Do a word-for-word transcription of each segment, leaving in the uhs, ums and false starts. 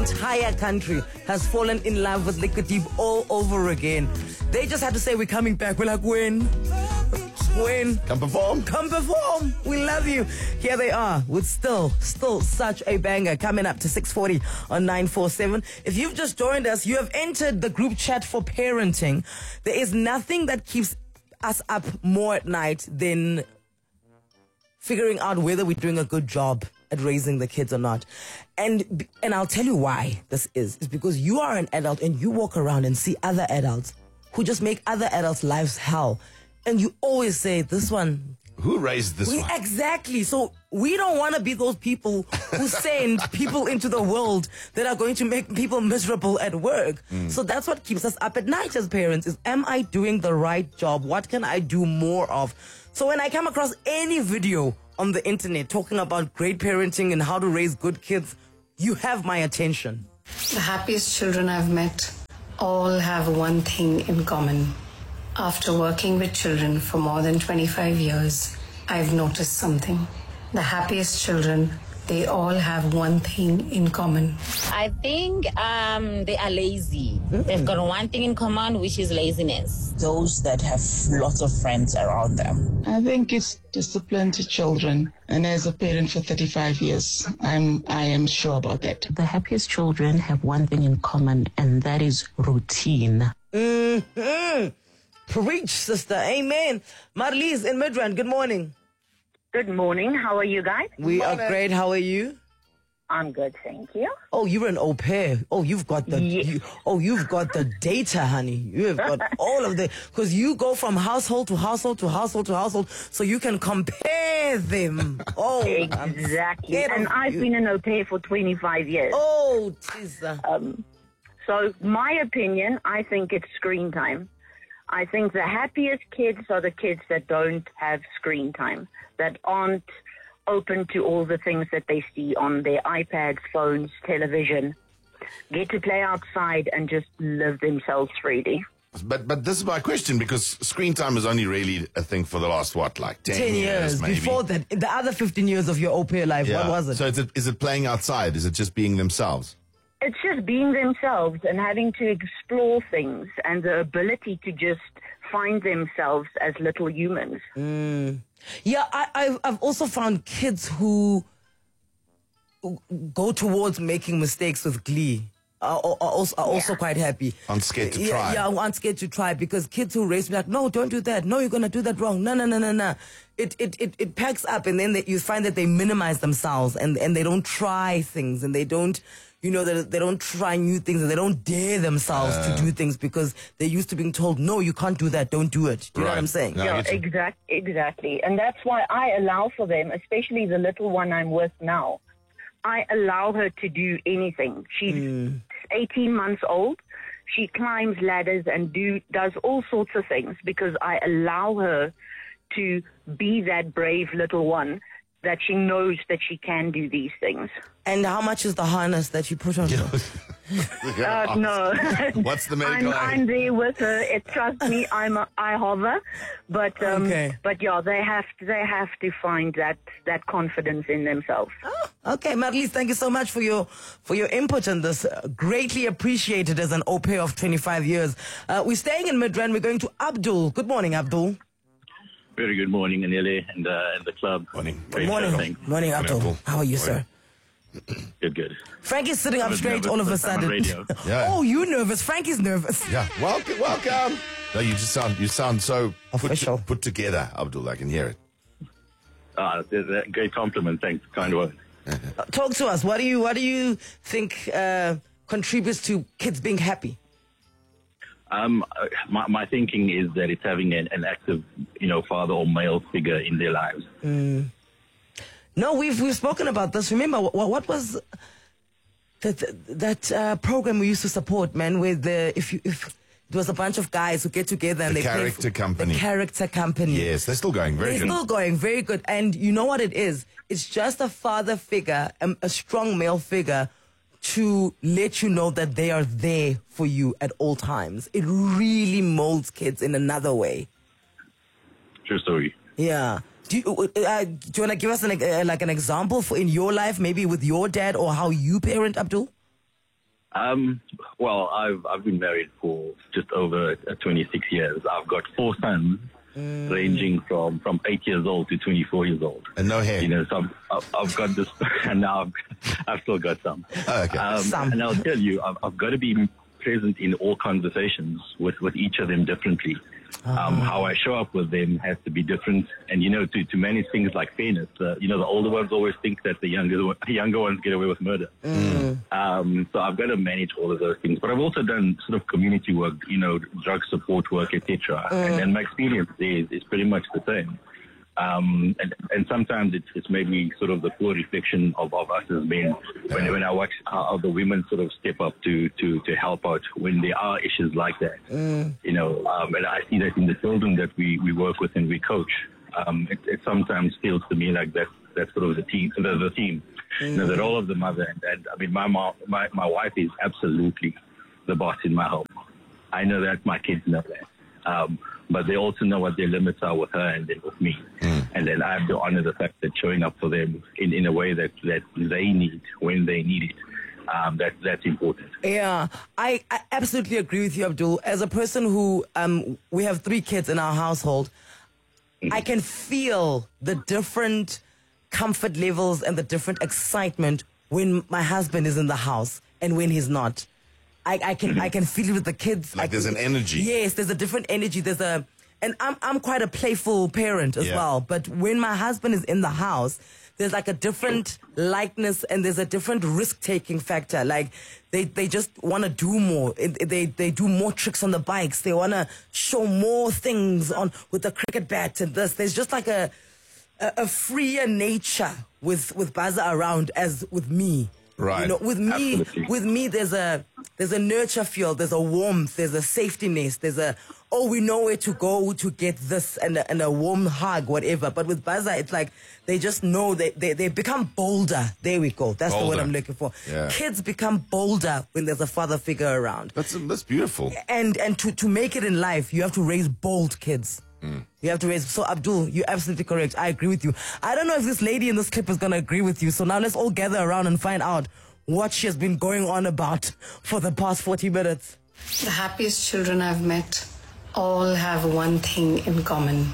entire country has fallen in love with Liquid Deep all over again. They just had to say, we're coming back. We're like, when? When? Come perform. Come perform. We love you. Here they are with still, still such a banger coming up to six forty on nine four seven. If you've just joined us, you have entered the group chat for parenting. There is nothing that keeps us up more at night than figuring out whether we're doing a good job at raising the kids or not. And and I'll tell you why this is. It's because you are an adult and you walk around and see other adults who just make other adults' lives hell. And you always say, this one... Who raised this we, one? Exactly. So we don't want to be those people who send people into the world that are going to make people miserable at work. Mm. So that's what keeps us up at night as parents is, am I doing the right job? What can I do more of? So when I come across any video on the internet talking about great parenting and how to raise good kids, you have my attention. The happiest children I've met all have one thing in common. After working with children for more than twenty-five years, I've noticed something. The happiest children, they all have one thing in common. I think um, they are lazy. Mm-hmm. They've got one thing in common, which is laziness. Those that have lots of friends around them. I think it's disciplined children. And as a parent for thirty-five years, I'm, I am sure about that. The happiest children have one thing in common, and that is routine. Mm-hmm. Preach, sister. Amen. Marlies in Midrand, good morning. Good morning. How are you guys? We morning. are great. How are you? I'm good, thank you. Oh, you're an au pair. Oh, you've got the. Yes. You, oh, you've got the data, honey. You have got all of the. Because you go from household to household to household to household, so you can compare them. Oh, exactly. And I've you. been an au pair for twenty-five years. Oh, jeez. Um, so my opinion, I think it's screen time. I think the happiest kids are the kids that don't have screen time, that aren't open to all the things that they see on their iPads, phones, television, get to play outside and just live themselves freely. But but this is my question, because screen time is only really a thing for the last, what, like ten, ten years, years maybe? Before that, the other fifteen years of your au pair life, Yeah. what was it? So is it, is it playing outside? Is it just being themselves? It's just being themselves and having to explore things and the ability to just find themselves as little humans. Mm. Yeah, I, I've, I've also found kids who go towards making mistakes with glee. Are, are, also, are yeah. also quite happy. Aren't scared to yeah, try. Yeah, aren't scared to try, because kids who raise me like, no, don't do that. No, you're going to do that wrong. No, no, no, no, no. It, it, it, it packs up, and then they, you find that they minimize themselves and, and they don't try things, and they don't, you know, they, they don't try new things, and they don't dare themselves uh, to do things because they're used to being told, no, you can't do that. Don't do it. Do you right. know what I'm saying? No, yeah, exact, exactly. And that's why I allow for them, especially the little one I'm with now. I allow her to do anything. She's mm. eighteen months old. She climbs ladders and do does all sorts of things because I allow her to be that brave little one that she knows that she can do these things. And how much is the harness that you put on her? uh, no. What's the medical I'm, I'm there with her. It, trust me, I'm a, I hover. But um, okay. but yeah, they have to, they have to find that, that confidence in themselves. Oh, okay, Marlies, thank you so much for your for your input on this. Uh, greatly appreciated as an au pair of twenty-five years. Uh, we're staying in Midrand. We're going to Abdul. Good morning, Abdul. Very good morning, Anele, and uh, and the club. Morning. Good morning. Morning, morning Abdul. Morning. How are you, morning. sir? Good, good. Frankie's sitting up straight all of a sudden. Yeah. Oh, you nervous? Frankie's nervous. Yeah. Welcome, welcome. No, you just sound you sound so official, put, put together, Abdul. I can hear it. Ah, uh, great compliment. Thanks, kind word. uh, talk to us. What do you What do you think uh, contributes to kids being happy? Um, my, my thinking is that it's having an, an active, you know, father or male figure in their lives. Mm. No, we've we've spoken about this. Remember what, what was that that uh, program we used to support, man? Where the if you if it was a bunch of guys who get together and the they character play company. The character company. Yes, they're still going very they're good. They're still going very good. And you know what it is? It's just a father figure, a, a strong male figure, to let you know that they are there for you at all times. It really molds kids in another way. True story. Yeah. Do you, uh, do you want to give us an, uh, like an example for in your life, maybe with your dad, or how you parent, Abdul? Um, well, I've I've been married for just over uh, twenty-six years. I've got four sons, mm. ranging from, from eight years old to twenty-four years old. And no hair. You know, so I've, I've got this, and now I've, I've still got some. Oh, okay. Um, some. And I'll tell you, I've, I've got to be present in all conversations with, with each of them differently. Um, how I show up with them has to be different. And, you know, to, to manage things like fairness, uh, you know, the older ones always think that the younger younger ones get away with murder. Mm. Um, so I've got to manage all of those things. But I've also done sort of community work, you know, drug support work, et cetera. Mm. And, and my experience there is, is pretty much the same. Um, and, and sometimes it's, it's maybe sort of the poor reflection of, of us as men when, when I watch how the women sort of step up to, to, to help out when there are issues like that. Mm. You know, um, and I see that in the children that we, we work with and we coach. Um, it, it sometimes feels to me like that, that's sort of the team, the, the team. Mm. You know, the role of the mother. And, and I mean, my, mom, my, my wife is absolutely the boss in my home. I know that, my kids know that. Um, but they also know what their limits are with her and then with me. Mm. And then I have to honor the fact that showing up for them in, in a way that, that they need when they need it. Um, that, that's important. Yeah, I, I absolutely agree with you, Abdul. As a person who, um, we have three kids in our household, mm-hmm. I can feel the different comfort levels and the different excitement when my husband is in the house and when he's not. I, I can I can feel it with the kids. Like I there's can, an energy. Yes, there's a different energy. There's a, and I'm I'm quite a playful parent as yeah. well. But when my husband is in the house, there's like a different likeness and there's a different risk taking factor. Like they they just want to do more. They they do more tricks on the bikes. They want to show more things on with the cricket bat and this. There's just like a a, a freer nature with with Baza around as with me. Right. You know, with me, Absolutely. with me, there's a there's a nurture feel, there's a warmth, there's a safety nest, there's a oh, we know where to go to get this and a, and a warm hug, whatever. But with Baza, it's like they just know they they, they become bolder. There we go. That's Bolder. the word I'm looking for. Yeah. Kids become bolder when there's a father figure around. That's that's beautiful. And and to to make it in life, you have to raise bold kids. Mm. You have to raise. So, Abdul, you're absolutely correct. I agree with you. I don't know if this lady in this clip is going to agree with you. So now let's all gather around and find out what she has been going on about for the past forty minutes. The happiest children I've met all have one thing in common.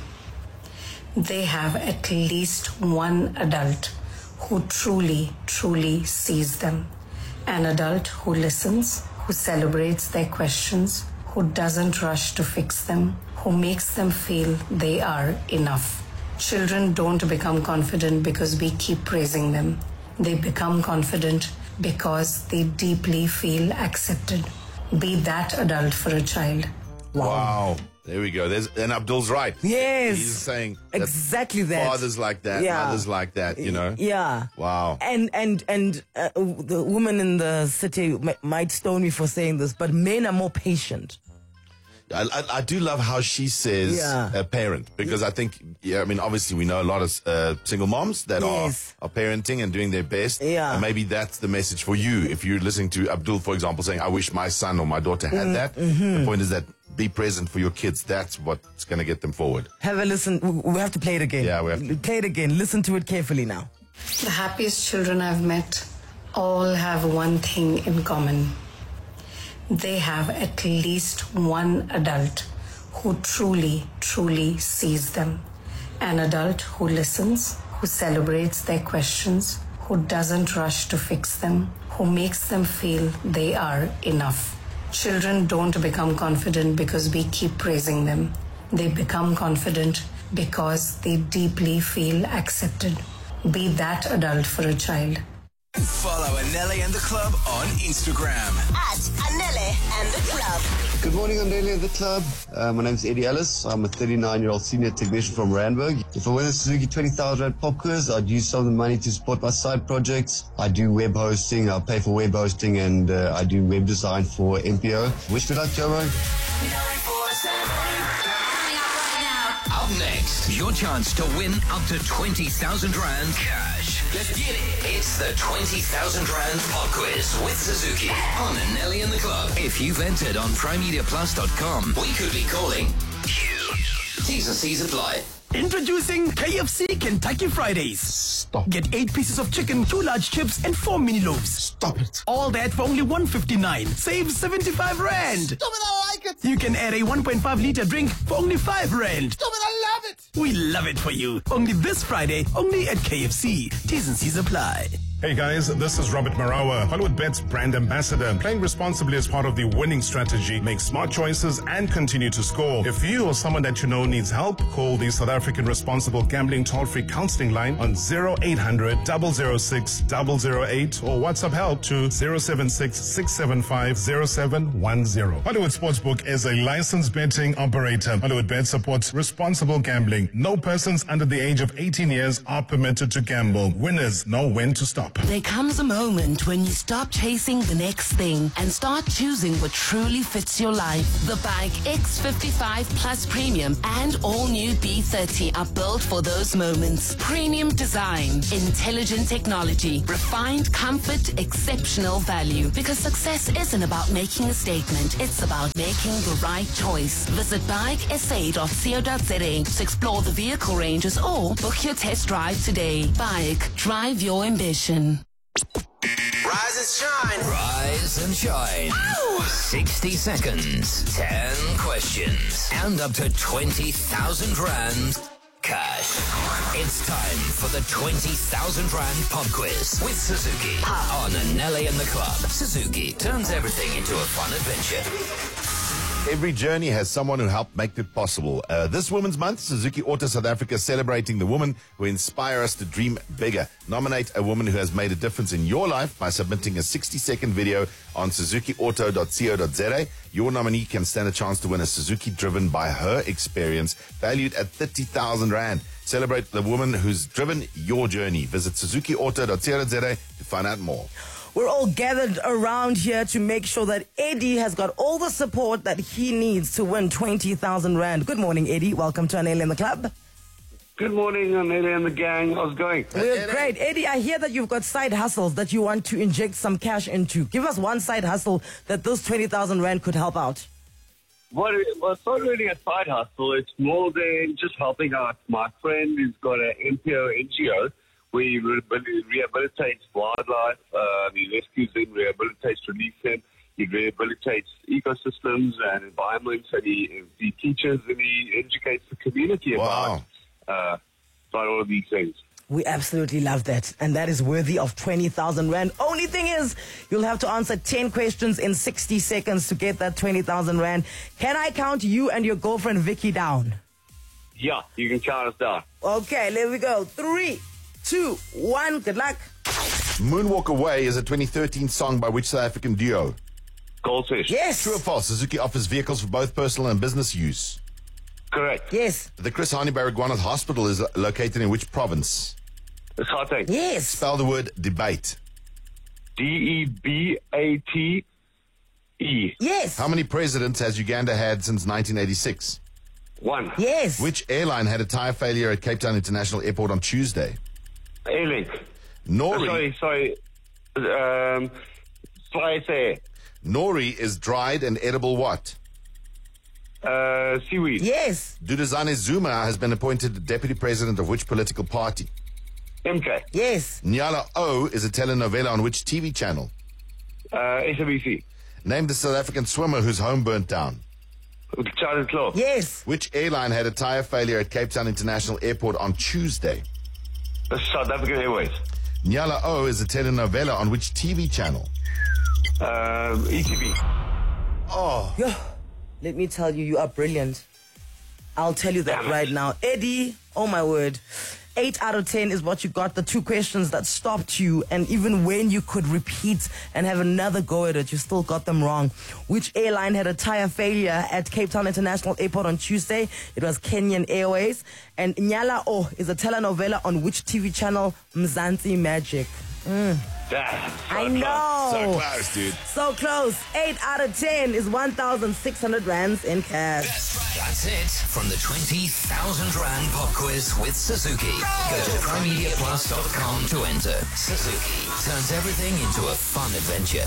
They have at least one adult who truly, truly sees them. An adult who listens, who celebrates their questions, who doesn't rush to fix them, who makes them feel they are enough. Children don't become confident because we keep praising them. They become confident because they deeply feel accepted. Be that adult for a child. Wow. wow. There we go. There's, and Abdul's right. Yes. He's saying that exactly that. Fathers like that, yeah. mothers like that, you know? Yeah. Wow. And and and uh, the woman in the city m- might stone me for saying this, but men are more patient. I, I, I do love how she says Yeah. a parent, because I think, yeah, I mean, obviously we know a lot of uh, single moms that Yes. are, are parenting and doing their best. Yeah. And maybe that's the message for you. If you're listening to Abdul, for example, saying, I wish my son or my daughter had that. Mm-hmm. The point is that be present for your kids. That's what's going to get them forward. Have a listen. We we have to play it again. Yeah, we have to. Play it again. Listen to it carefully now. The happiest children I've met all have one thing in common. They have at least one adult who truly, truly sees them. An adult who listens, who celebrates their questions, who doesn't rush to fix them, who makes them feel they are enough. Children don't become confident because we keep praising them. They become confident because they deeply feel accepted. Be that adult for a child. Follow Anele and the Club on Instagram. At Anele and the Club. Good morning, Anele and the Club. Uh, my name is Eddie Ellis. I'm a thirty-nine-year-old senior technician from Randburg. If I win a Suzuki twenty thousand Rand pop quiz, I'd use some of the money to support my side projects. I do web hosting. I pay for web hosting, and uh, I do web design for M P O. Wish me luck, Jomo. Up next, your chance to win up to twenty thousand Rand cash. Let's get it. It's the twenty thousand Rand pop quiz with Suzuki on Anele and the Club. If you've entered on prime media plus dot com, we could be calling you. T's and C's apply. Introducing K F C Kentucky Fridays. Stop. Get eight pieces of chicken, two large chips, and four mini loaves. Stop it. All that for only one fifty-nine. Save seventy-five rand. Stop it, I like it. You can add a one point five liter drink for only five rand. Stop it, I love it. We love it for you. Only this Friday, only at K F C. T's and C's apply. Hey guys, this is Robert Marawa, Hollywood Bet's brand ambassador. Playing responsibly as part of the winning strategy. Make smart choices and continue to score. If you or someone that you know needs help, call the South African Responsible Gambling Toll-Free Counseling Line on zero eight hundred, zero zero six, zero zero eight or WhatsApp help to zero seven six, six seven five, zero seven one zero. Hollywood Sportsbook is a licensed betting operator. Hollywood Bet supports responsible gambling. No persons under the age of eighteen years are permitted to gamble. Winners know when to stop. There comes a moment when you stop chasing the next thing and start choosing what truly fits your life. The Bike X fifty-five Plus Premium and all new B thirty are built for those moments. Premium design, intelligent technology, refined comfort, exceptional value. Because success isn't about making a statement, it's about making the right choice. Visit bike s a dot co dot za to explore the vehicle ranges or book your test drive today. Bike, drive your ambition. Rise and shine. Rise and shine. Ow! sixty seconds, ten questions, and up to twenty thousand rand cash. It's time for the twenty thousand rand pop quiz with Suzuki on Nelly and the Club. Suzuki turns everything into a fun adventure. Every journey has someone who helped make it possible. Uh, this Women's Month, Suzuki Auto South Africa is celebrating the women who inspire us to dream bigger. Nominate a woman who has made a difference in your life by submitting a sixty second video on suzuki auto dot co dot za. Your nominee can stand a chance to win a Suzuki driven by her experience, valued at thirty thousand rand. Celebrate the woman who's driven your journey. Visit suzuki auto dot co dot za to find out more. We're all gathered around here to make sure that Eddie has got all the support that he needs to win twenty thousand rand. Good morning, Eddie. Welcome to Nelly and the Club. Good morning, Nelly and the gang. How's it going? We're great. Eddie, I hear that you've got side hustles that you want to inject some cash into. Give us one side hustle that those twenty thousand rand could help out. Well, well, it's not really a side hustle. It's more than just helping out my friend who's got an N P O N G O. We rehabilitate wildlife, uh, he rescues them, rehabilitates, releases them, he rehabilitates ecosystems and environments, and he, he teaches and he educates the community Wow. about, uh, about all of these things. We absolutely love that. And that is worthy of twenty thousand rand. Only thing is, you'll have to answer ten questions in sixty seconds to get that twenty thousand rand. Can I count you and your girlfriend Vicky down? Yeah, you can count us down. Okay, there we go. Three, two, one. Good luck. Moonwalk Away is a twenty thirteen song by which South African duo? Goldfish. Yes. True or false? Suzuki offers vehicles for both personal and business use. Correct. Yes. The Chris Hani Baragwanath Hospital is located in which province? It's Gauteng. Yes. Spell the word debate. D E B A T E. Yes. How many presidents has Uganda had since nineteen eighty-six? One. Yes. Which airline had a tire failure at Cape Town International Airport on Tuesday? Airlink. Nori. Oh, sorry, sorry. Um, Spice Air. Nori is dried and edible what? Uh, seaweed. Yes. Duduzane Zuma has been appointed deputy president of which political party? M K. Yes. Nyala O is a telenovela on which T V channel? Uh, S A B C. Name the South African swimmer whose home burnt down. Charles Claw. Yes. Which airline had a tire failure at Cape Town International Airport on Tuesday? South African Airways. Nyala O is a telenovela on which T V channel? Um, E T V. Oh. Yo, let me tell you, you are brilliant. I'll tell you that right now. Eddie, oh my word. Eight out of ten is what you got. The two questions that stopped you, and even when you could repeat and have another go at it, you still got them wrong. Which airline had a tire failure at Cape Town International Airport on Tuesday? It was Kenyan Airways. And Nyala O is a telenovela on which T V channel? Mzansi Magic. Mm. Damn, so I know. So close, dude. So close. Eight out of ten is one thousand six hundred rands in cash. That's it from the twenty thousand rand pop quiz with Suzuki. Go to prime media plus dot com to enter. Suzuki turns everything into a fun adventure.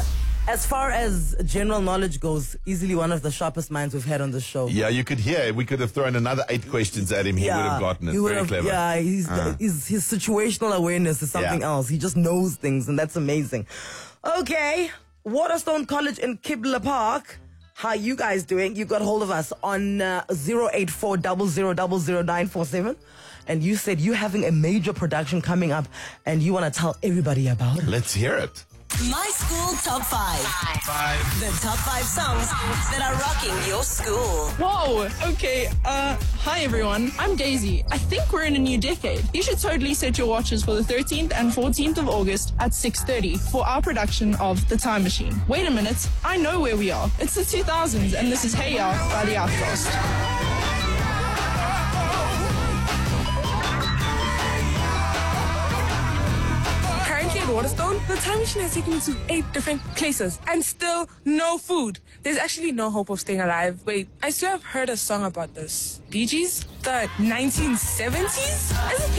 As far as general knowledge goes, easily one of the sharpest minds we've had on the show. Yeah, you could hear. We could have thrown another eight questions at him. He Yeah, would have gotten it. he would Very have- clever. Yeah, he's, Uh. his, his situational awareness is something Yeah. else. He just knows things, and that's amazing. Okay, Waterstone College in Kibla Park. How you guys doing? You got hold of us on uh, zero eight four zero zero zero zero nine four seven. And you said you're having a major production coming up, and you want to tell everybody about it. Let's hear it. My School Top Five. Five. The top five songs that are rocking your school. Whoa, okay, uh, hi everyone, I'm Daisy. I think we're in a new decade. You should totally set your watches for the thirteenth and fourteenth of August at six thirty for our production of The Time Machine. Wait a minute, I know where we are. It's the two thousands and this is Hey Ya by The Outcast. Currently at Waterstone, the time machine has taken me to eight different places and still no food. There's actually no hope of staying alive. Wait, I swear I've heard a song about this. Bee Gees? The nineteen seventies? Is it